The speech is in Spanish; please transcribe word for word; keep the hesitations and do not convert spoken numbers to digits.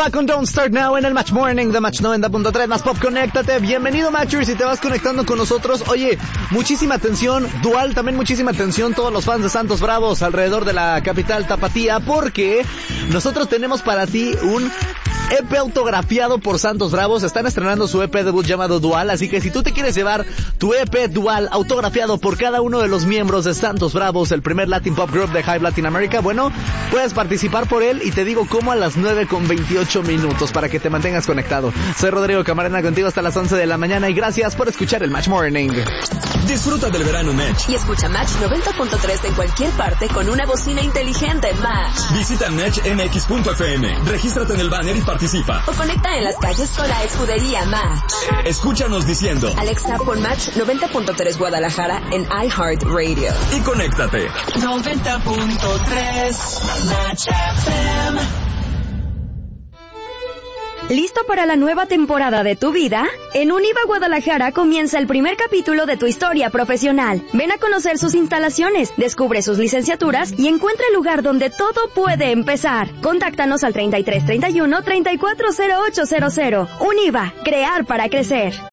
back con Don't Start Now en el Match Morning de Match noventa punto tres. Más Pop, conéctate. Bienvenido, Matchers, si te vas conectando con nosotros. Oye, muchísima atención, Dual, también muchísima atención todos los fans de Santos Bravos alrededor de la capital tapatía, porque nosotros tenemos para ti un E P autografiado por Santos Bravos. Están estrenando su E P debut llamado Dual, así que si tú te quieres llevar tu E P Dual autografiado por cada uno de los miembros de Santos Bravos, el primer Latin Pop Group de Hype Latin America, bueno, puedes participar por él y te digo cómo a las nueve con veintiocho minutos para que te mantengas conectado. Soy Rodrigo Camarena contigo hasta las once de la mañana y gracias por escuchar el Match Morning. Disfruta del verano, Match. Y escucha Match noventa punto tres en cualquier parte con una bocina inteligente Match. Visita match m x punto f m, regístrate en el banner y participa. O conecta en las calles con la escudería Match. Escúchanos diciendo: Alexa, pon Match noventa punto tres Guadalajara en iHeartRadio. Y conéctate. noventa punto tres Match F M. ¿Listo para la nueva temporada de tu vida? En Univa Guadalajara comienza el primer capítulo de tu historia profesional. Ven a conocer sus instalaciones, descubre sus licenciaturas y encuentra el lugar donde todo puede empezar. Contáctanos al treinta y tres treinta y uno treinta y cuatro cero ocho cero cero. Univa, crear para crecer.